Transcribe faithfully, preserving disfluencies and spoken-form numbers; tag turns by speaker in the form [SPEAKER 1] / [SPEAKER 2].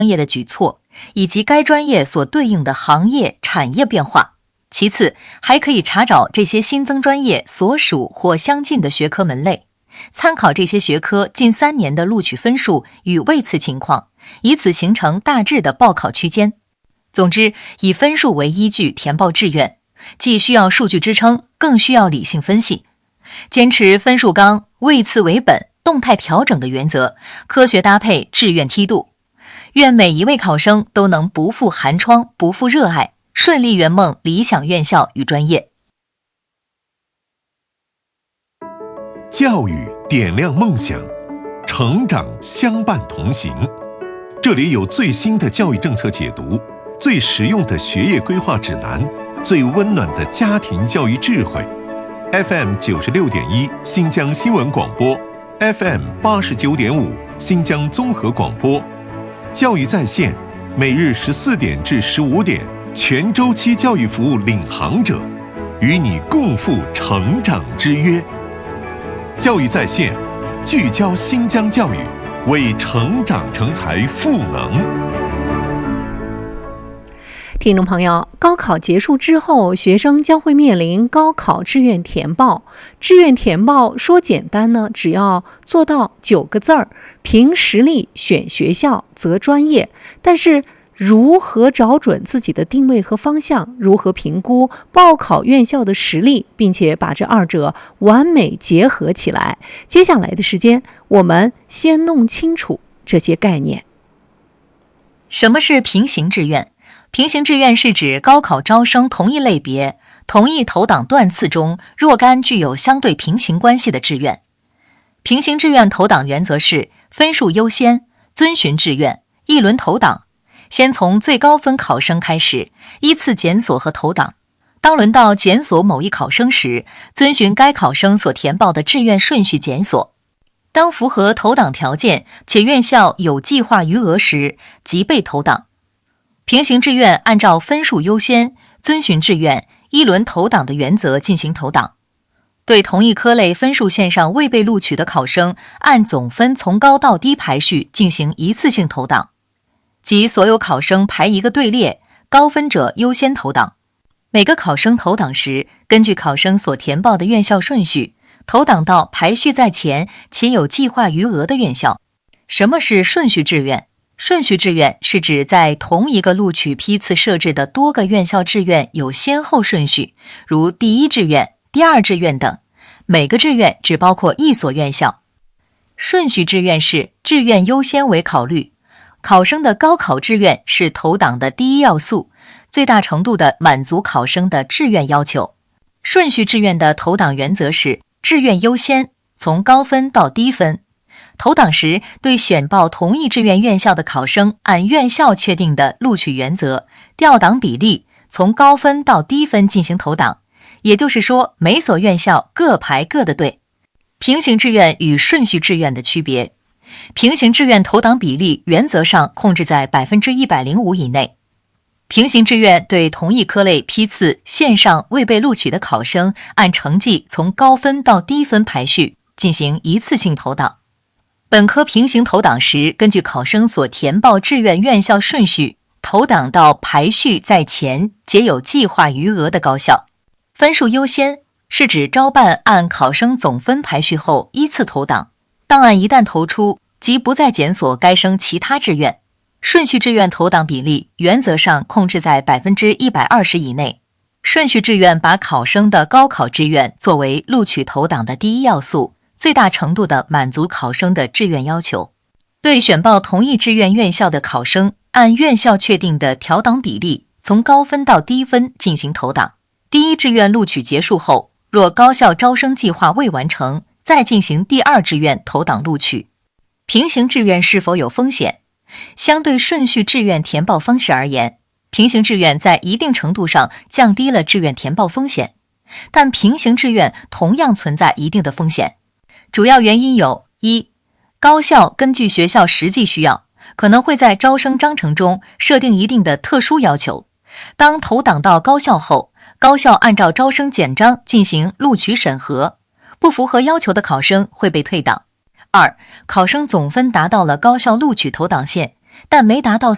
[SPEAKER 1] 业的举措，以及该专业所对应的行业产业变化。其次，还可以查找这些新增专业所属或相近的学科门类，参考这些学科近三年的录取分数与位次情况，以此形成大致的报考区间。总之，以分数为依据填报志愿，既需要数据支撑，更需要理性分析。坚持分数纲、位次为本、动态调整的原则，科学搭配志愿梯度。愿每一位考生都能不负寒窗，不负热爱，顺利圆梦理想院校与专业。
[SPEAKER 2] 教育点亮梦想，成长相伴同行。这里有最新的教育政策解读，最实用的学业规划指南，最温暖的家庭教育智慧。F M 九十六点一新疆新闻广播 ，F M 八十九点五新疆综合广播，教育在线，每日十四点至十五点，全周期教育服务领航者，与你共赴成长之约。教育在线，聚焦新疆教育，为成长成才赋能。
[SPEAKER 3] 听众朋友，高考结束之后，学生将会面临高考志愿填报。志愿填报说简单呢，只要做到九个字儿：凭实力选学校，择专业。但是，如何找准自己的定位和方向？如何评估报考院校的实力，并且把这二者完美结合起来？接下来的时间，我们先弄清楚这些概念。
[SPEAKER 1] 什么是平行志愿？平行志愿是指高考招生同一类别、同一投档段次中若干具有相对平行关系的志愿。平行志愿投档原则是分数优先，遵循志愿，一轮投档，先从最高分考生开始，依次检索和投档。当轮到检索某一考生时，遵循该考生所填报的志愿顺序检索。当符合投档条件且院校有计划余额时，即被投档。平行志愿按照分数优先、遵循志愿、一轮投档的原则进行投档。对同一科类分数线上未被录取的考生，按总分从高到低排序进行一次性投档，即所有考生排一个队列，高分者优先投档。每个考生投档时，根据考生所填报的院校顺序，投档到排序在前且有计划余额的院校。什么是顺序志愿？顺序志愿是指在同一个录取批次设置的多个院校志愿有先后顺序，如第一志愿、第二志愿等，每个志愿只包括一所院校。顺序志愿是志愿优先为考虑，考生的高考志愿是投档的第一要素，最大程度地满足考生的志愿要求。顺序志愿的投档原则是志愿优先，从高分到低分。投档时，对选报同一志愿院校的考生，按院校确定的录取原则、调档比例，从高分到低分进行投档。也就是说，每所院校各排各的队。平行志愿与顺序志愿的区别：平行志愿投档比例原则上控制在百分之一百零五以内。平行志愿对同一科类批次线上未被录取的考生，按成绩从高分到低分排序进行一次性投档。本科平行投档时，根据考生所填报志愿院校顺序，投档到排序在前且有计划余额的高校。分数优先是指招办按考生总分排序后依次投档，档案一旦投出，即不再检索该生其他志愿。顺序志愿投档比例原则上控制在百分之一百二十以内。顺序志愿把考生的高考志愿作为录取投档的第一要素，最大程度地满足考生的志愿要求。对选报同一志愿院校的考生，按院校确定的调档比例，从高分到低分进行投档。第一志愿录取结束后，若高校招生计划未完成，再进行第二志愿投档录取。平行志愿是否有风险？相对顺序志愿填报方式而言，平行志愿在一定程度上降低了志愿填报风险，但平行志愿同样存在一定的风险。主要原因有：一、高校根据学校实际需要，可能会在招生章程中设定一定的特殊要求。当投档到高校后，高校按照招生简章进行录取审核，不符合要求的考生会被退档。二、考生总分达到了高校录取投档线，但没达到